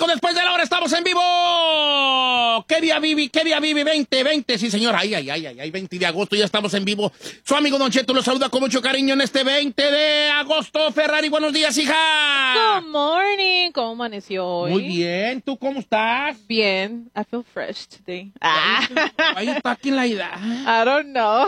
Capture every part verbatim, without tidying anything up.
después de la hora, estamos en vivo. ¿Qué día vive? ¿Qué día vive? veinte, veinte, sí, señor. Ay, ay, ay, ay, ay, veinte de agosto, ya estamos en vivo. Su amigo Don Cheto lo saluda con mucho cariño en este veinte de agosto. Ferrari, buenos días, hija. Good morning. ¿Cómo amaneció hoy? Muy bien, ¿tú cómo estás? Bien. I feel fresh today. Ah. Ahí está aquí en la ida. I don't know.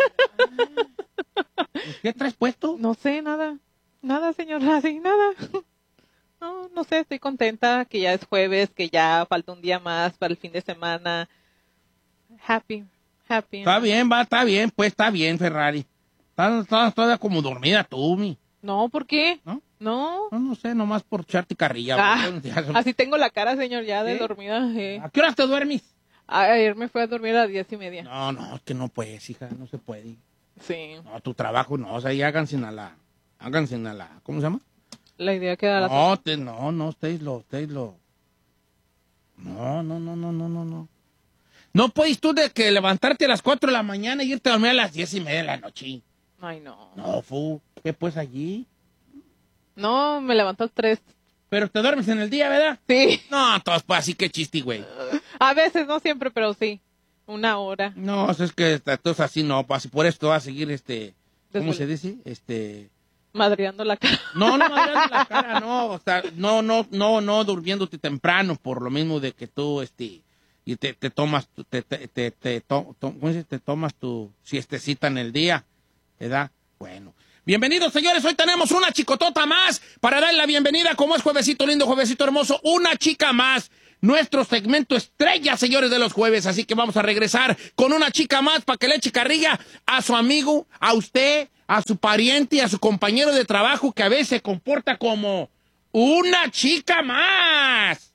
¿Qué traes puesto? No sé, nada. Nada, señor Lassie, nada. No, no sé, estoy contenta que ya es jueves, que ya falta un día más para el fin de semana. Happy, happy. Está bien, va, está bien, pues está bien, Ferrari. Estás, estás toda como dormida tú, mi. No, ¿por qué? ¿No? No. No, no sé, nomás por echarte carrilla. Ah, güey. así tengo la cara, señor, ya de ¿Sí? dormida. Eh. ¿A qué horas te duermes? Ayer me fui a dormir a las diez y media. No, no, es que no puedes, hija, no se puede. Sí. No, tu trabajo no, o sea, ya háganse a la, háganse a la, ¿cómo se llama? La idea queda a las No, te, no, no, ustedes lo, ustedes lo. No, no, no, no, no, no, no. No puedes tú de que levantarte a las cuatro de la mañana y irte a dormir a las diez y media de la noche. Ay, no. No, fu, ¿qué pues allí? No, me levantó a las tres. Pero te duermes en el día, ¿verdad? Sí. No, todos pues así que chiste, güey. A veces, no siempre, pero sí. Una hora. No, es que entonces así no, pues por esto va a seguir este, ¿cómo Desvela- se dice? Este... Madreando la cara. No, no madreando la cara, no, o sea, no, no, no, no durmiéndote temprano, por lo mismo de que tú, este, y te, te tomas, tu- te, te, te, te, to- to- ¿cómo se dice? Te tomas tu siestecita en el día, ¿verdad? Bueno. Bienvenidos, señores, hoy tenemos una chicotota más para darle la bienvenida, como es juevesito lindo, juevesito hermoso, una chica más. Nuestro segmento estrella, señores, de los jueves, así que vamos a regresar con una chica más para que le eche carrilla a su amigo, a usted, a su pariente y a su compañero de trabajo que a veces se comporta como una chica más.